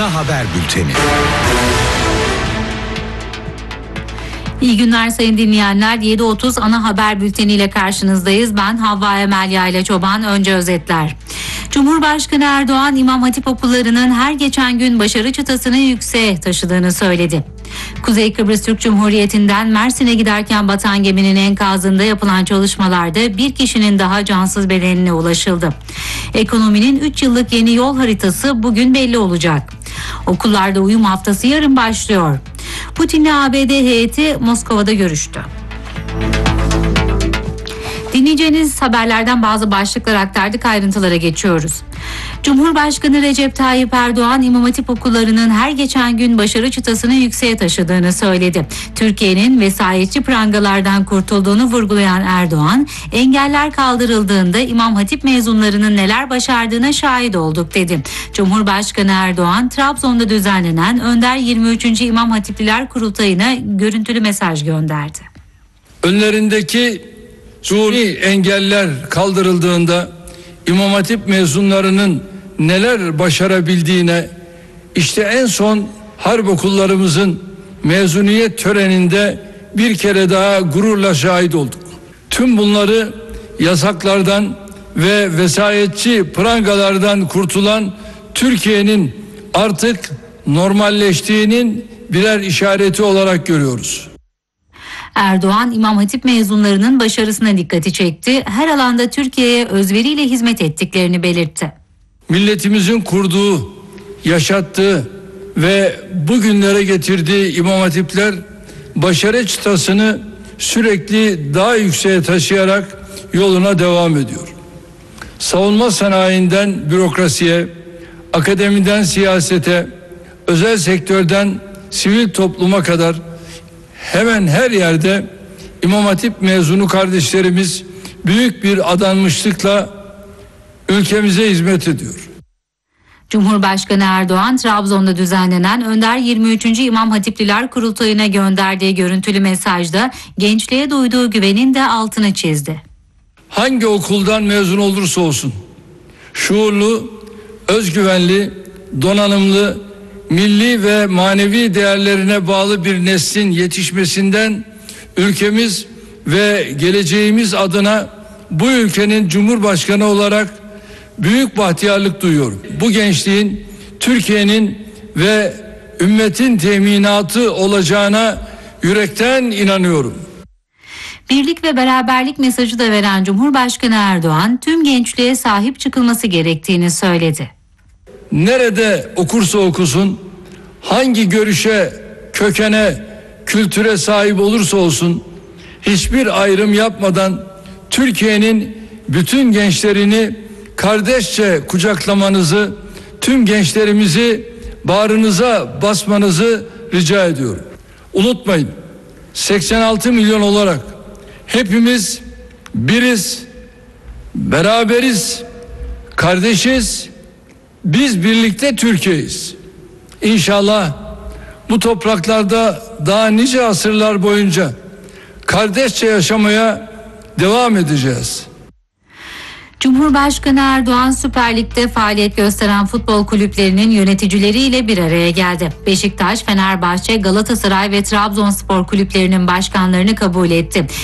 Ana Haber Bülteni. İyi günler sayın dinleyenler. 7.30 Ana Haber Bülteni ile karşınızdayız. Ben Havva Emel Yayla Çoban. Önce özetler. Cumhurbaşkanı Erdoğan, İmam Hatip okullarının her geçen gün başarı çıtasını yükseğe taşıdığını söyledi. Kuzey Kıbrıs Türk Cumhuriyeti'nden Mersin'e giderken batan geminin enkazında yapılan çalışmalarda bir kişinin daha cansız bedenine ulaşıldı. Ekonominin 3 yıllık yeni yol haritası bugün belli olacak. Okullarda uyum haftası yarın başlıyor. Putin'le ABD heyeti Moskova'da görüştü. Dinleyeceğiniz haberlerden bazı başlıklar aktardık, ayrıntılara geçiyoruz. Cumhurbaşkanı Recep Tayyip Erdoğan, İmam Hatip okullarının her geçen gün başarı çıtasını yükseğe taşıdığını söyledi. Türkiye'nin vesayetçi prangalardan kurtulduğunu vurgulayan Erdoğan, engeller kaldırıldığında İmam Hatip mezunlarının neler başardığına şahit olduk dedi. Cumhurbaşkanı Erdoğan, Trabzon'da düzenlenen Önder 23. İmam Hatipliler Kurultayı'na görüntülü mesaj gönderdi. Önlerindeki suni engeller kaldırıldığında İmam Hatip mezunlarının neler başarabildiğine işte en son harp okullarımızın mezuniyet töreninde bir kere daha gururla şahit olduk. Tüm bunları yasaklardan ve vesayetçi prangalardan kurtulan Türkiye'nin artık normalleştiğinin birer işareti olarak görüyoruz. Erdoğan, İmam Hatip mezunlarının başarısına dikkati çekti. Her alanda Türkiye'ye özveriyle hizmet ettiklerini belirtti. Milletimizin kurduğu, yaşattığı ve bugünlere getirdiği İmam Hatipler başarı çıtasını sürekli daha yükseğe taşıyarak yoluna devam ediyor. Savunma sanayinden bürokrasiye, akademiden siyasete, özel sektörden sivil topluma kadar hemen her yerde İmam Hatip mezunu kardeşlerimiz büyük bir adanmışlıkla ülkemize hizmet ediyor. Cumhurbaşkanı Erdoğan, Trabzon'da düzenlenen Önder 23. İmam Hatipliler Kurultayı'na gönderdiği görüntülü mesajda gençliğe duyduğu güvenin de altını çizdi. Hangi okuldan mezun olursa olsun şuurlu, özgüvenli, donanımlı, milli ve manevi değerlerine bağlı bir neslin yetişmesinden ülkemiz ve geleceğimiz adına bu ülkenin Cumhurbaşkanı olarak büyük bahtiyarlık duyuyorum. Bu gençliğin Türkiye'nin ve ümmetin teminatı olacağına yürekten inanıyorum. Birlik ve beraberlik mesajı da veren Cumhurbaşkanı Erdoğan, tüm gençliğe sahip çıkılması gerektiğini söyledi. Nerede okursa okusun, hangi görüşe, kökene, kültüre sahip olursa olsun, hiçbir ayrım yapmadan Türkiye'nin bütün gençlerini kardeşçe kucaklamanızı, tüm gençlerimizi bağrınıza basmanızı rica ediyorum. Unutmayın, 86 milyon olarak hepimiz biriz, beraberiz, kardeşiz. Biz birlikte Türkiye'yiz. İnşallah bu topraklarda daha nice asırlar boyunca kardeşçe yaşamaya devam edeceğiz. Cumhurbaşkanı Erdoğan, Süper Lig'de faaliyet gösteren futbol kulüplerinin yöneticileriyle bir araya geldi. Beşiktaş, Fenerbahçe, Galatasaray ve Trabzonspor kulüplerinin başkanlarını kabul etti.